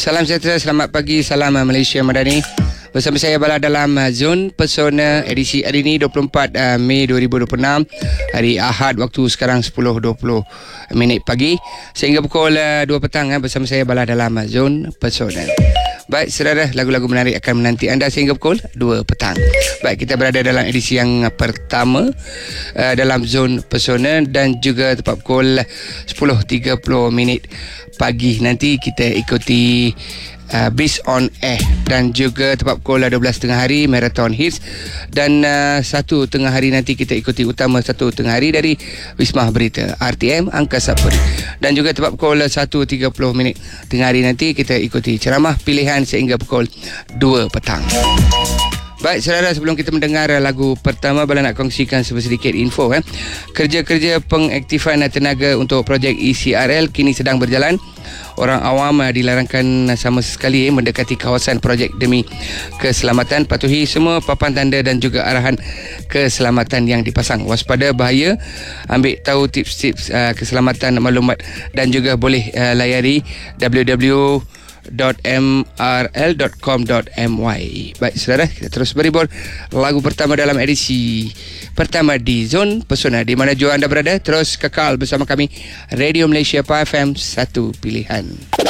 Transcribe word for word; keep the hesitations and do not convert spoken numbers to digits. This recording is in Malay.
Salam sejahtera, selamat pagi, salam Malaysia Madani. Bersama saya Bala dalam Zon Pesona edisi hari ini dua puluh empat Mei dua ribu dua puluh enam, hari Ahad, waktu sekarang sepuluh dua puluh minit pagi sehingga pukul dua petang bersama saya Bala dalam Zon Pesona. Baik saudara, lagu-lagu menarik akan menanti anda sehingga pukul dua petang. Baik, kita berada dalam edisi yang pertama uh, dalam Zon Pesona dan juga tepat pukul sepuluh tiga puluh minit pagi nanti kita ikuti Uh, Beast on Air dan juga tepat pukul dua belas tengah hari Marathon Hits dan uh, satu tengah hari nanti kita ikuti utama satu tengah hari dari Wisma Berita R T M Angkasa Puri dan juga tepat pukul satu tiga puluh minit tengah hari nanti kita ikuti ceramah pilihan sehingga pukul dua petang. Baik saudara, sebelum kita mendengar lagu pertama, Bala nak kongsikan sedikit info eh. Kerja-kerja pengaktifan tenaga untuk projek E C R L kini sedang berjalan. Orang awam dilarangkan sama sekali eh, mendekati kawasan projek demi keselamatan. Patuhi semua papan tanda dan juga arahan keselamatan yang dipasang. Waspada bahaya, ambil tahu tips-tips uh, keselamatan maklumat dan juga boleh uh, layari w w w dot m r l dot com dot m y. Baik saudara, kita terus beribur lagu pertama dalam edisi pertama di Zon Pesona. Di mana jua anda berada, terus kekal bersama kami Radio Malaysia P A F M, satu pilihan.